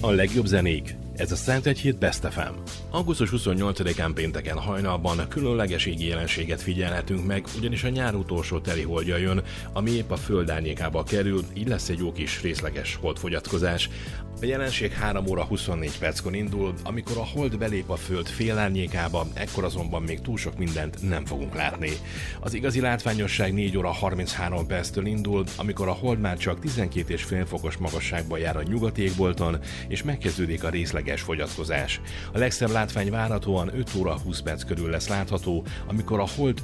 A legjobb zenék. Ez a 101 Best FM. Augusztus 28-án pénteken hajnalban különleges égi jelenséget figyelhetünk meg, ugyanis a nyár utolsó teli holdja jön, ami épp a föld árnyékába kerül, így lesz egy jó kis részleges holdfogyatkozás. A jelenség 3 óra 24 perckor indul, amikor a hold belép a föld félárnyékába, ekkor azonban még túl sok mindent nem fogunk látni. Az igazi látványosság 4 óra 33 perctől indul, amikor a hold már csak 12,5 fokos magasságban jár a nyugati égbolton, és megkezdődik a részleges fogyatkozás. A legszebb látvány várhatóan 5 óra 20 perc körül lesz látható, amikor a hold